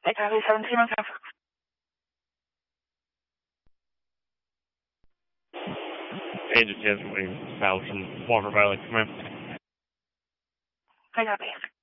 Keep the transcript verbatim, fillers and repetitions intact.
Hey, Charlie, seventeen on campus. Agent ten, William Patterson, Walker Valley, come in. I copy.